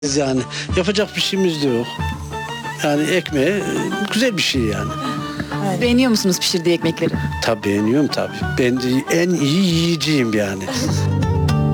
Yani yapacak bir şeyimiz de yok. Yani ekmeği güzel bir şey yani. Beğeniyor musunuz pişirdiği ekmekleri? Tabii beğeniyorum tabii. Ben de en iyi yiyeceğim yani.